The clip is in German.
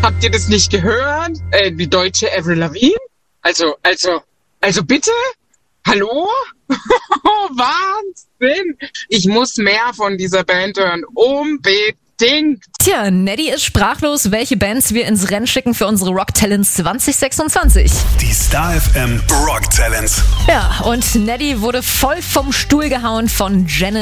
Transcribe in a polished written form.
Habt ihr das nicht gehört? Die deutsche Avril Lavigne? Also bitte? Hallo? Wahnsinn! Ich muss mehr von dieser Band hören. Unbedingt! Tja, Neddy ist sprachlos, welche Bands wir ins Rennen schicken für unsere Rock Talents 2026. Die Star FM Rock Talents. Ja, und Neddy wurde voll vom Stuhl gehauen von Janis